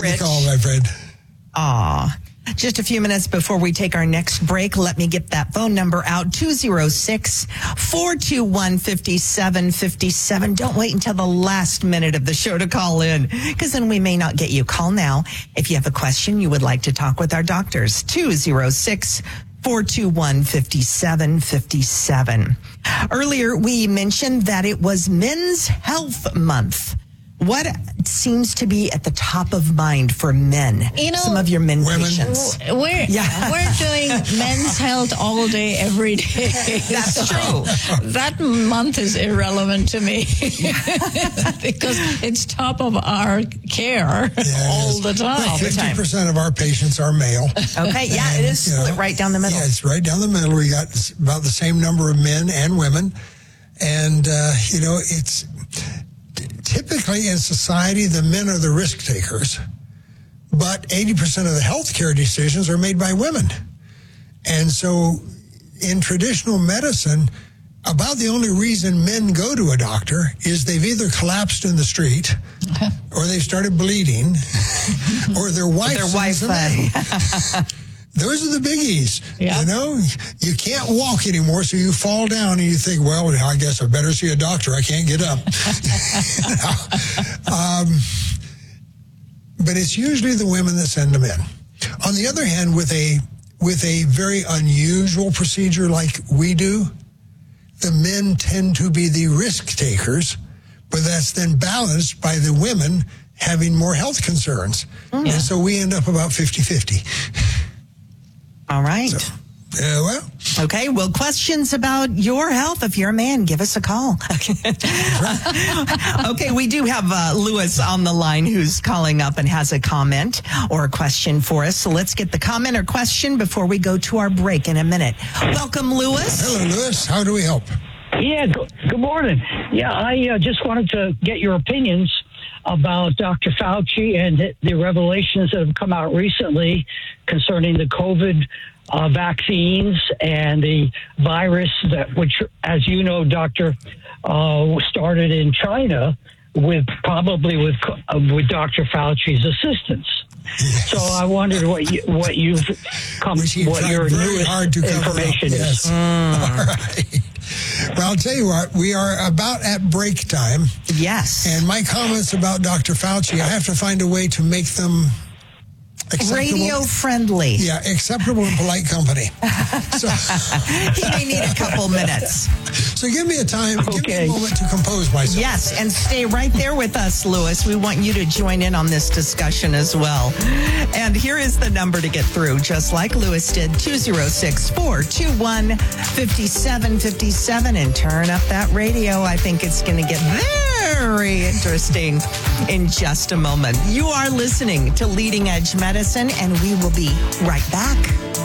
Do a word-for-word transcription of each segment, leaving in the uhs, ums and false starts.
Rich. Good call, my friend. Aw. Just a few minutes before we take our next break, let me get that phone number out, two oh six, four two one, five seven five seven. Don't wait until the last minute of the show to call in, because then we may not get you. Call now if you have a question you would like to talk with our doctors, two oh six, four two one, five seven five seven. Earlier, we mentioned that it was Men's Health Month. What seems to be at the top of mind for men? You know, some of your men women. patients. We're Yeah. we're doing men's health all day, every day. That's true. That month is irrelevant to me because it's top of our care Yeah, all the time. fifty percent of our patients are male. Okay, yeah, it is You know, split right down the middle. Yeah, it's right down the middle. We got about the same number of men and women. And, uh, you know, it's typically in society, the men are the risk takers, but eighty percent of the healthcare decisions are made by women. And so in traditional medicine, about the only reason men go to a doctor is they've either collapsed in the street or they've started bleeding or their wife Their wife. sends them in. Those are the biggies. Yeah. You know, you can't walk anymore, so you fall down and you think, well, I guess I better see a doctor. I can't get up. um, but it's usually the women that send them in. On the other hand, with a with a very unusual procedure like we do, the men tend to be the risk takers, but that's then balanced by the women having more health concerns. Mm. And so we end up about fifty-fifty. All right. So, uh, well. Okay, well, questions about your health, if you're a man, give us a call. Okay, we do have uh, Lewis on the line who's calling up and has a comment or a question for us. So let's get the comment or question before we go to our break in a minute. Welcome, Lewis. Hello, Lewis. How do we help? Yeah, good, good morning. Yeah, I uh, just wanted to get your opinions about Doctor Fauci and the, the revelations that have come out recently concerning the COVID uh, vaccines and the virus that, which, as you know, Doctor, uh, started in China with probably with uh, with Doctor Fauci's assistance. Yes. So I wondered what you what you've come Which you've what tried your very newest hard to cover information up. is. Yes. All right. Well, I'll tell you what, we are about at break time. Yes. And my comments about Doctor Fauci, I have to find a way to make them acceptable. Radio friendly. Yeah, acceptable in polite company. So, He may need a couple minutes. so give me a time, give me Okay. a moment to compose myself. Yes, and stay right there with us, Lewis. We want you to join in on this discussion as well. And here is the number to get through, just like Lewis did, two oh six, four two one, five seven five seven, and turn up that radio. I think it's going to get very interesting in just a moment. You are listening to Leading Edge Medicine, and we will be right back.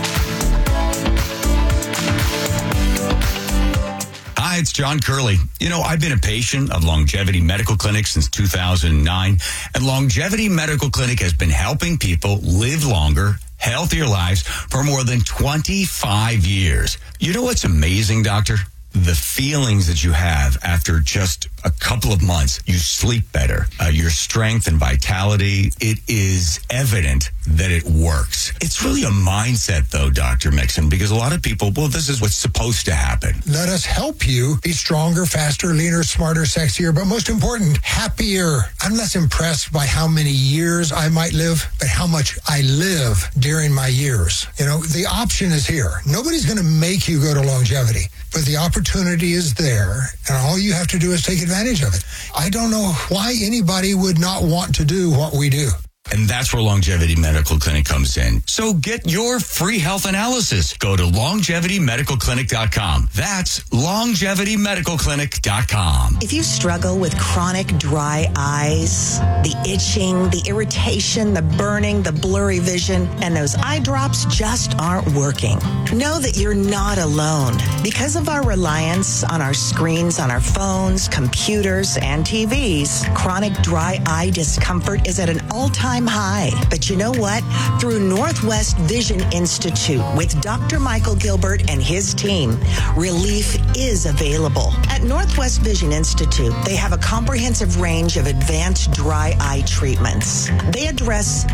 Hi, it's John Curley. You know, I've been a patient of Longevity Medical Clinic since two thousand nine, and Longevity Medical Clinic has been helping people live longer, healthier lives for more than twenty-five years. You know what's amazing, doctor? The feelings that you have after just a couple of months. You sleep better. Uh, your strength and vitality, it is evident that it works. It's really a mindset, though, Doctor Mixon, because a lot of people, well, this is what's supposed to happen. Let us help you be stronger, faster, leaner, smarter, sexier, but most important, happier. I'm less impressed by how many years I might live, but how much I live during my years. You know, the option is here. Nobody's going to make you go to longevity, but the opportunity is there, and all you have to do is take advantage of it. I don't know why anybody would not want to do what we do. And that's where Longevity Medical Clinic comes in. So get your free health analysis. Go to longevity medical clinic dot com. That's longevity medical clinic dot com. If you struggle with chronic dry eyes, the itching, the irritation, the burning, the blurry vision, and those eye drops just aren't working, know that you're not alone. Because of our reliance on our screens, on our phones, computers, and T Vs, chronic dry eye discomfort is at an all-time high. But you know what? Through Northwest Vision Institute with Doctor Michael Gilbert and his team, relief is available. At Northwest Vision Institute, they have a comprehensive range of advanced dry eye treatments. They address